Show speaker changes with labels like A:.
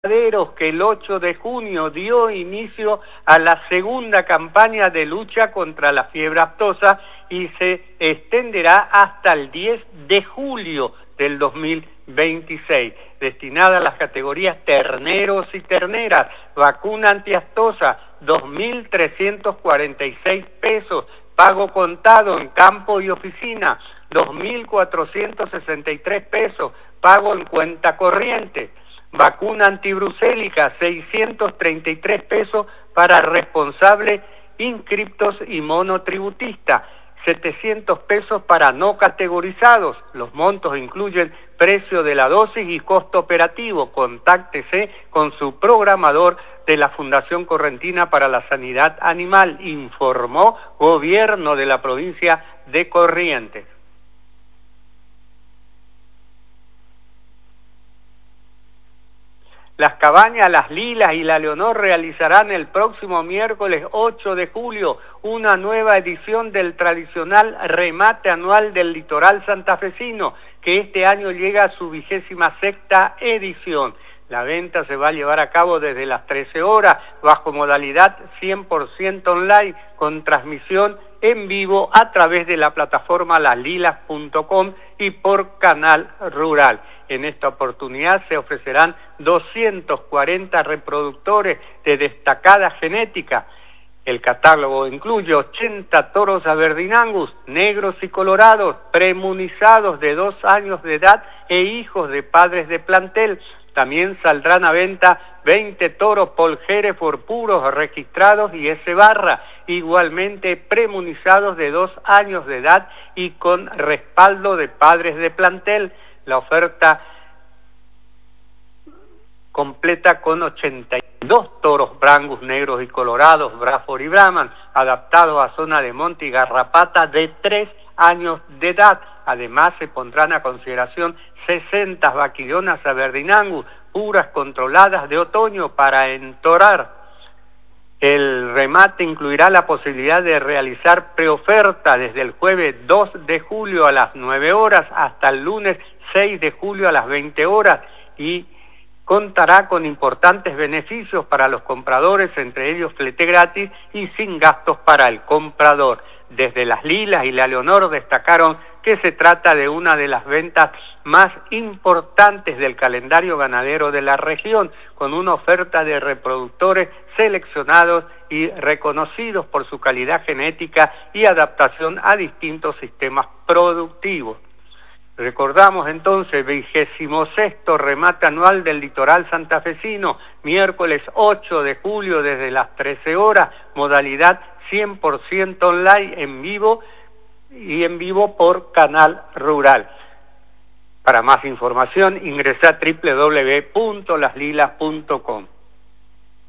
A: que el 8 de junio dio inicio a la segunda campaña de lucha contra la fiebre aftosa y se extenderá hasta el 10 de julio del 2026, destinada a las categorías terneros y terneras. Vacuna antiaftosa, 2.346 pesos, pago contado en campo y oficina, 2.463 pesos, pago en cuenta corriente. Vacuna antibrucélica, 633 pesos para responsables inscriptos y monotributistas, 700 pesos para no categorizados. Los montos incluyen precio de la dosis y costo operativo. Contáctese con su programador de la Fundación Correntina para la Sanidad Animal, informó Gobierno de la provincia de Corrientes. Las Cabañas Las Lilas y La Leonor realizarán el próximo miércoles 8 de julio una nueva edición del tradicional remate anual del litoral santafesino, que este año llega a su 26ª edición. La venta se va a llevar a cabo desde las 13 horas, bajo modalidad 100% online, con transmisión en vivo a través de la plataforma laslilas.com y por Canal Rural. En esta oportunidad se ofrecerán 240 reproductores de destacada genética. El catálogo incluye 80 toros Aberdeen Angus, negros y colorados, premunizados de 2 años de edad e hijos de padres de plantel. También saldrán a venta 20 toros Paul Hereford puros registrados y S barra, igualmente premunizados de 2 años de edad y con respaldo de padres de plantel. La oferta completa con 82 toros brangus negros y colorados, Braford y Brahman, adaptados a zona de monte y garrapata de 3 años de edad. Además se pondrán a consideración 60 vaquillonas Aberdeen Angus, puras controladas de otoño para entorar. El remate incluirá la posibilidad de realizar preoferta desde el jueves 2 de julio a las 9 horas hasta el lunes 6 de julio a las 20 horas y contará con importantes beneficios para los compradores, entre ellos flete gratis y sin gastos para el comprador. Desde Las Lilas y La Leonor destacaron que se trata de una de las ventas más importantes del calendario ganadero de la región, con una oferta de reproductores seleccionados y reconocidos por su calidad genética y adaptación a distintos sistemas productivos. Recordamos entonces, 26º remate anual del litoral santafesino, miércoles 8 de julio desde las 13 horas, modalidad 100% online en vivo por Canal Rural. Para más información ingresa a www.laslilas.com.